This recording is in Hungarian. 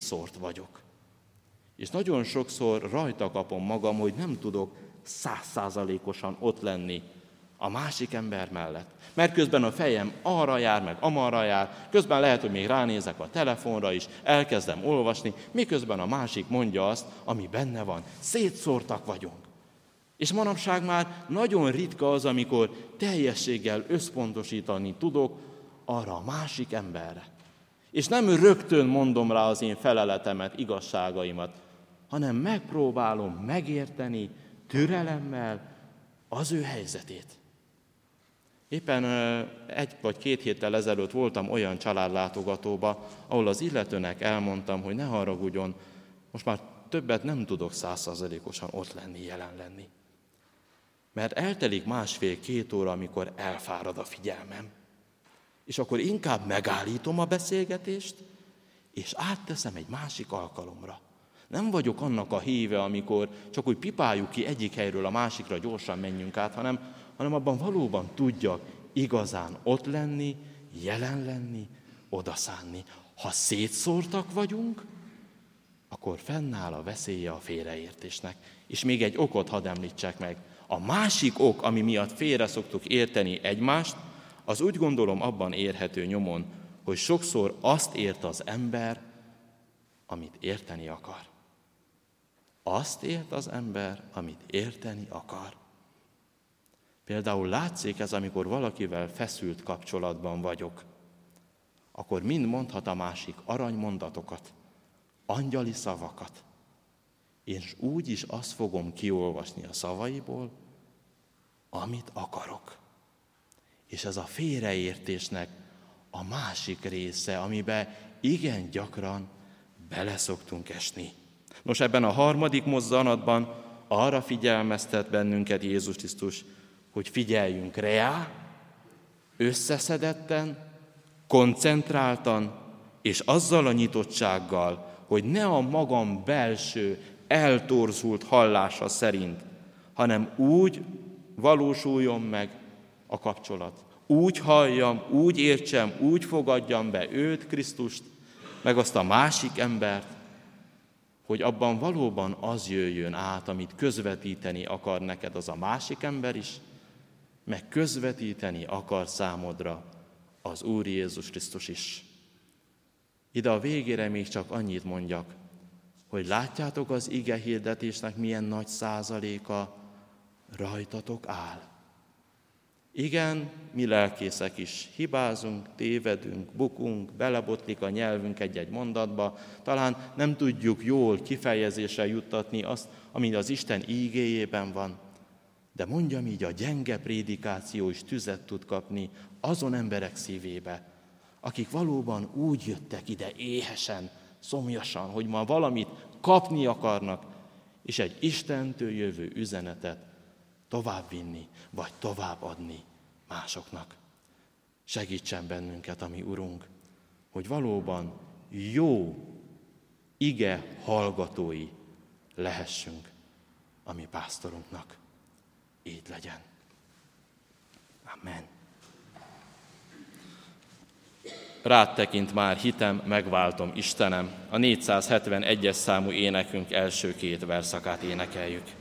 szétszórt vagyok. És nagyon sokszor rajta kapom magam, hogy nem tudok 100%-osan ott lenni a másik ember mellett. Mert közben a fejem arra jár, meg amarra jár, közben lehet, hogy még ránézek a telefonra is, elkezdem olvasni, miközben a másik mondja azt, ami benne van. Szétszórtak vagyunk. És manapság már nagyon ritka az, amikor teljességgel összpontosítani tudok arra a másik emberre. És nem rögtön mondom rá az én feleletemet, igazságaimat, hanem megpróbálom megérteni türelemmel az ő helyzetét. Éppen 1 vagy 2 héttel ezelőtt voltam olyan családlátogatóba, ahol az illetőnek elmondtam, hogy ne haragudjon, most már többet nem tudok 100%-osan ott lenni, jelen lenni. Mert eltelik 1,5-2 óra, amikor elfárad a figyelmem. És akkor inkább megállítom a beszélgetést, és átteszem egy másik alkalomra. Nem vagyok annak a híve, amikor csak úgy pipáljuk ki egyik helyről a másikra, gyorsan menjünk át, hanem abban valóban tudjak igazán ott lenni, jelen lenni, odaszánni. Ha szétszórtak vagyunk, akkor fennáll a veszélye a félreértésnek. És még egy okot hadd említsek meg. A másik ok, ami miatt félre szoktuk érteni egymást, az úgy gondolom abban érhető nyomon, hogy sokszor azt ért az ember, amit érteni akar. Azt ért az ember, amit érteni akar. Például látszik ez, amikor valakivel feszült kapcsolatban vagyok, akkor mind mondhat a másik aranymondatokat, angyali szavakat, és úgy is azt fogom kiolvasni a szavaiból, amit akarok. És ez a félreértésnek a másik része, amiben igen gyakran beleszoktunk esni. Nos, ebben a harmadik mozzanatban arra figyelmeztet bennünket Jézus Krisztus, hogy figyeljünk rá, összeszedetten, koncentráltan, és azzal a nyitottsággal, hogy ne a magam belső, eltorzult hallása szerint, hanem úgy valósuljon meg a kapcsolat. Úgy halljam, úgy értsem, úgy fogadjam be őt, Krisztust, meg azt a másik embert, hogy abban valóban az jöjjön át, amit közvetíteni akar neked az a másik ember is, meg közvetíteni akar számodra az Úr Jézus Krisztus is. Ide a végére még csak annyit mondjak, hogy látjátok az ige hirdetésnek milyen nagy százaléka rajtatok áll. Igen, mi lelkészek is hibázunk, tévedünk, bukunk, belebotlik a nyelvünk egy-egy mondatba, talán nem tudjuk jól kifejezésre juttatni azt, ami az Isten ígéjében van, de mondjam így, a gyenge prédikáció is tüzet tud kapni azon emberek szívébe, akik valóban úgy jöttek ide éhesen, szomjasan, hogy ma valamit kapni akarnak, és egy Istentől jövő üzenetet továbbvinni, vagy továbbadni másoknak. Segítsen bennünket, ami Urunk, hogy valóban jó ige hallgatói lehessünk a mi pásztorunknak. Így legyen. Amen. Rád tekint már hitem, megváltom Istenem. A 471-es számú énekünk első 2 verszakát énekeljük.